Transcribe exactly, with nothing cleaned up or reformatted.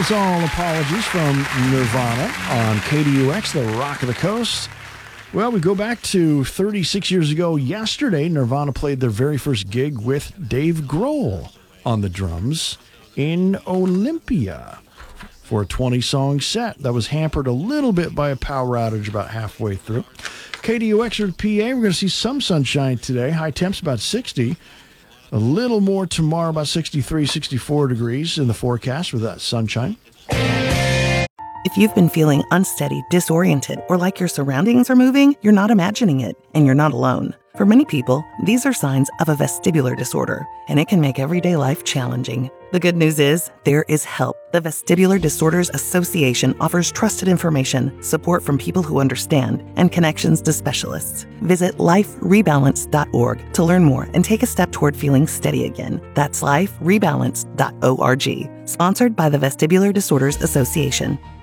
was all Apologies from Nirvana on K D U X, the Rock of the Coast. Well, we go back to thirty-six years ago yesterday. Nirvana played their very first gig with Dave Grohl on the drums in Olympia for a twenty-song set that was hampered a little bit by a power outage about halfway through. K D U X or P A, we're going to see some sunshine today. High temps about sixty. A little more tomorrow, about sixty-three, sixty-four degrees in the forecast with that sunshine. If you've been feeling unsteady, disoriented, or like your surroundings are moving, you're not imagining it, and you're not alone. For many people, these are signs of a vestibular disorder, and it can make everyday life challenging. The good news is, there is help. The Vestibular Disorders Association offers trusted information, support from people who understand, and connections to specialists. Visit life rebalance dot org to learn more and take a step toward feeling steady again. That's life rebalance dot org. Sponsored by the Vestibular Disorders Association.